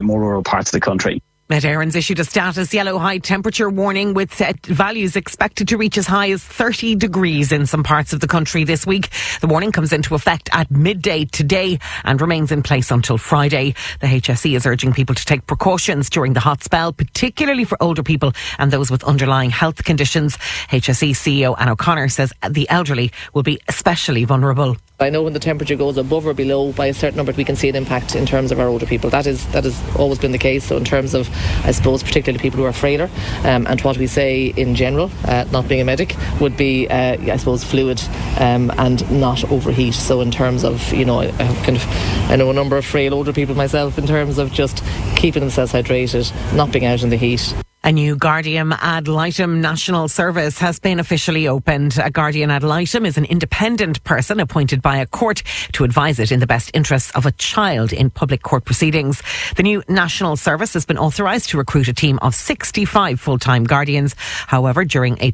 more rural parts of the country. Met Éireann's issued a status yellow high temperature warning with values expected to reach as high as 30 degrees in some parts of the country this week. The warning comes into effect at midday today and remains in place until Friday. The HSE is urging people to take precautions during the hot spell, particularly for older people and those with underlying health conditions. HSE CEO Anne O'Connor says the elderly will be especially vulnerable. I know when the temperature goes above or below by a certain number, we can see an impact in terms of our older people. That has always been the case. So in terms of, I suppose, particularly people who are frailer, and what we say in general, not being a medic, would be, I suppose, fluid and not overheat. So in terms of, I know a number of frail older people myself, in terms of just keeping themselves hydrated, not being out in the heat. A new Guardian Ad Litem national service has been officially opened. A Guardian Ad Litem is an independent person appointed by a court to advise it in the best interests of a child in public court proceedings. The new national service has been authorised to recruit a team of 65 full-time guardians. However, during a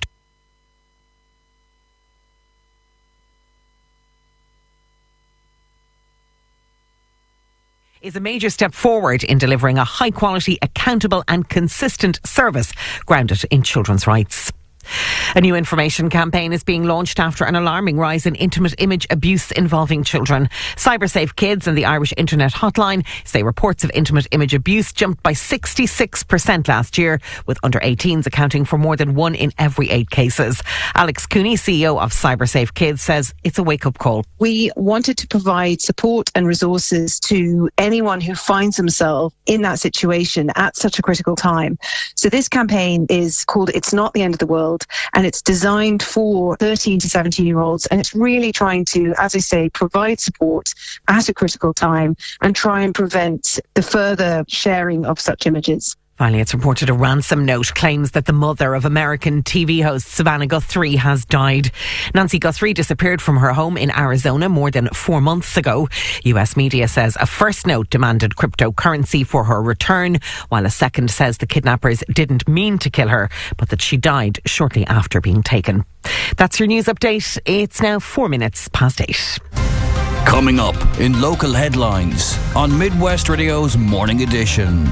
is a major step forward in delivering a high-quality, accountable and consistent service grounded in children's rights. A new information campaign is being launched after an alarming rise in intimate image abuse involving children. CyberSafe Kids and the Irish Internet Hotline say reports of intimate image abuse jumped by 66% last year, with under 18s accounting for more than 1 in every 8 cases. Alex Cooney, CEO of CyberSafe Kids, says it's a wake-up call. We wanted to provide support and resources to anyone who finds themselves in that situation at such a critical time. So this campaign is called It's Not the End of the World, and it's designed for 13 to 17-year-olds, and it's really trying to, as I say, provide support at a critical time and try and prevent the further sharing of such images. Finally, it's reported a ransom note claims that the mother of American TV host Savannah Guthrie has died. Nancy Guthrie disappeared from her home in Arizona more than 4 months ago. US media says a first note demanded cryptocurrency for her return, while a second says the kidnappers didn't mean to kill her, but that she died shortly after being taken. That's your news update. It's now 4 minutes past 8. Coming up in local headlines on Midwest Radio's Morning Edition.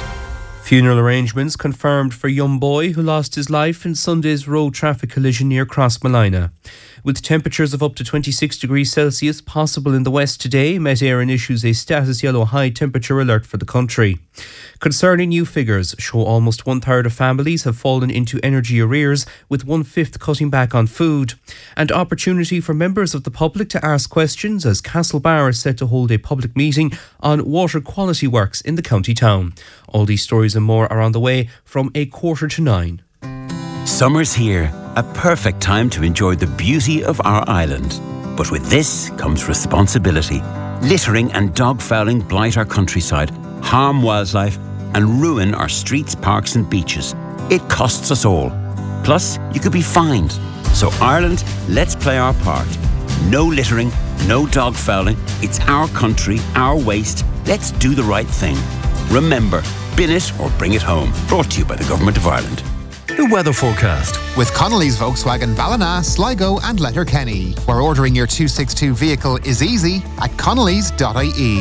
Funeral arrangements confirmed for young boy who lost his life in Sunday's road traffic collision near Crossmolina. With temperatures of up to 26 degrees Celsius possible in the west today, Met Éireann issues a status yellow high temperature alert for the country. Concerning new figures show almost 1/3 of families have fallen into energy arrears, with 1/5 cutting back on food. And opportunity for members of the public to ask questions as Castlebar is set to hold a public meeting on water quality works in the county town. All these stories and more are on the way from 8:45. Summer's here, a perfect time to enjoy the beauty of our island. But with this comes responsibility. Littering and dog fouling blight our countryside, harm wildlife and ruin our streets, parks and beaches. It costs us all. Plus, you could be fined. So Ireland, let's play our part. No littering, no dog fouling. It's our country, our waste. Let's do the right thing. Remember, bin it or bring it home. Brought to you by the Government of Ireland. The weather forecast with Connolly's Volkswagen Ballina, Sligo and Letterkenny, where ordering your 262 vehicle is easy at connellys.ie.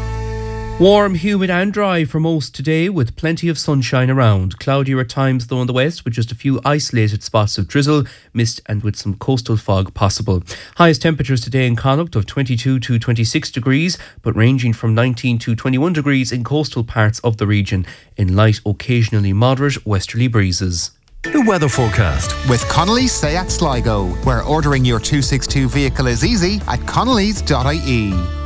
Warm, humid and dry for most today, with plenty of sunshine around. Cloudier at times though in the west, with just a few isolated spots of drizzle, mist and with some coastal fog possible. Highest temperatures today in Connacht of 22 to 26 degrees, but ranging from 19 to 21 degrees in coastal parts of the region, in light, occasionally moderate westerly breezes. The weather forecast with Connolly's Seat Sligo, where ordering your 262 vehicle is easy at connellys.ie.